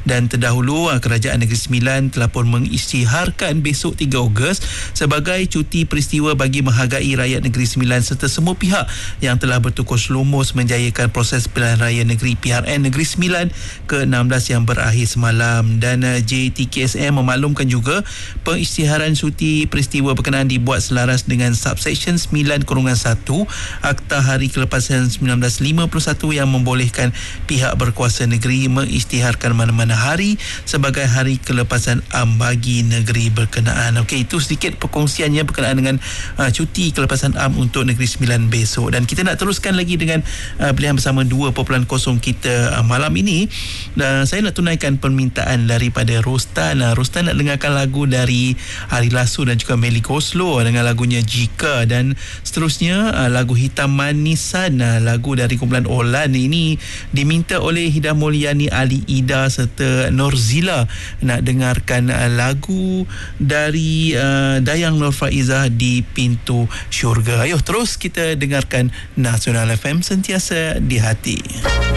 Dan terdahulu Kerajaan Negeri Sembilan telah pun mengisytiharkan besok 3 Ogos sebagai cuti peristiwa bagi menghargai rakyat Negeri Sembilan serta semua pihak yang telah bertukus lumus menjayakan proses pilihan raya negeri PRN Negeri Sembilan ke-16 yang berakhir semalam. Dan JTKSM memaklumkan juga pengisytiharan cuti peristiwa berkenaan dibuat selaras dengan subsection 9-1 Akta Hari Kelepasan 1951 yang membolehkan pihak berkuasa negeri mengisytiharkan mana-mana hari sebagai hari kelepasan am bagi negeri berkenaan. Okey, itu sedikit perkongsiannya berkenaan dengan cuti kelepasan am untuk Negeri Sembilan besok. Dan kita nak teruskan lagi dengan pilihan bersama 2.0 kita malam ini. Dan saya nak tunaikan permintaan daripada Rostan. Rostan nak dengarkan lagu dari Ari Lasso dan juga Melly Goslow dengan lagunya Jika. Dan seterusnya lagu Hitam Manisan, lagu dari kumpulan Olan. Ini diminta oleh Hida Mulyani, Ali Ida serta Norzila. Nak dengarkan lagu dari Dayang Nur Faizah, Di Pintu Syurga. Ayuh terus kita dengarkan Nasional FM, sentiasa di hati.